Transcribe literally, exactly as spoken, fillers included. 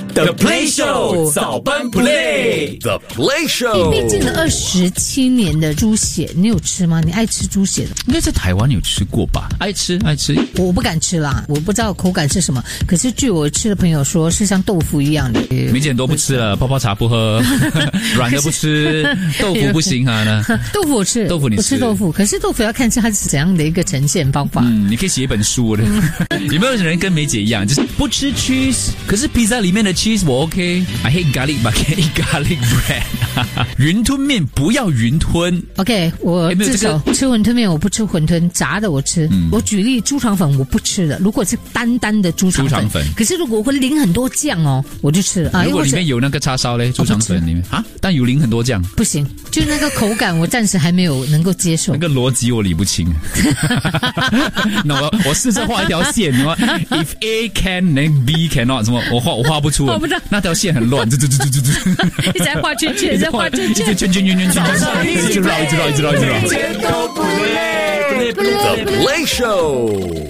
The Play Show 早班 Play The Play Show 毕竟了二十七年的猪血，你有吃吗？你爱吃猪血的？ 应该在台湾有吃过吧？爱吃爱吃， 我不敢吃啦，我不知道口感是什么。可是据我吃的朋友说，是像豆腐一样的。 梅姐很多不吃了，泡泡茶不喝，软的不吃，豆腐不行啊呢。 豆腐我吃， 豆腐你吃， 我吃豆腐，可是豆腐要看是它是怎样的一个呈现方法。 嗯，你可以写一本书的。有没有人跟梅姐一样，就是不吃 cheese， 可是披萨里面的 cheese 我 OK。I hate garlic, but I can eat garlic bread 。云吞面不要云吞。 OK， 我至少吃馄饨面，我不吃馄饨，炸的我吃。嗯、我举例，猪肠粉我不吃的。如果是单单的猪肠粉，猪肠粉可是如果我会淋很多酱哦，我就吃了。啊、 如果里面有那个叉烧嘞，猪肠粉里面啊，但有淋很多酱， 不行，就那个口感我暂时还没有能够接受。 那个逻辑我理不清。那我我试着画一条线，你说 if A can then B cannot 什么？我画我画不出， 我不知道那条线很乱，一直在画圈圈，一直在画圈圈， 一直圈圈圈圈圈，一直绕一直绕一直绕一直绕。 The Play Show